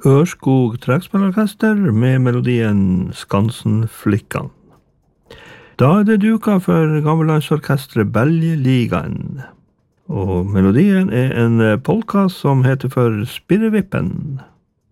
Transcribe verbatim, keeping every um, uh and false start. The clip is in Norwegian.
Ørskog Trekkspillorkester med melodien Skansenflikkene. Da er det duka for gammellandsorkestret Beljeligaen. Og melodien er en polka som heter for Spirrevippen.